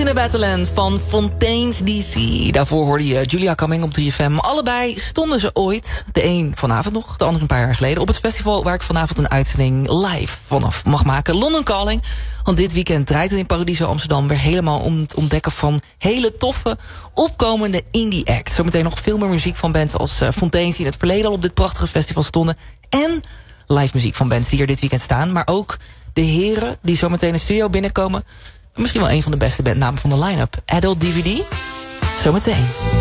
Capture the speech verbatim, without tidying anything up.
the Battleland van Fontaine's D C. Daarvoor hoorde je Julia Cumming op drie F M. Allebei stonden ze ooit, de een vanavond nog, de ander een paar jaar geleden, op het festival waar ik vanavond een uitzending live vanaf mag maken. London Calling. Want dit weekend draait het in Paradiso Amsterdam weer helemaal om het ontdekken van hele toffe, opkomende indie acts. Zometeen nog veel meer muziek van bands als uh, Fontaine's die in het verleden al op dit prachtige festival stonden. En live muziek van bands die er dit weekend staan. Maar ook de heren die zometeen in de studio binnenkomen. Misschien wel een van de beste bandnamen van de line-up. Adult D V D. Zometeen.